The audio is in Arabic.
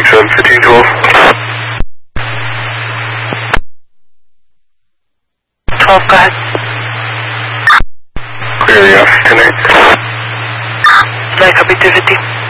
7, 15, 12. 12 قاعد. Clear the off tonight. Like copy 250.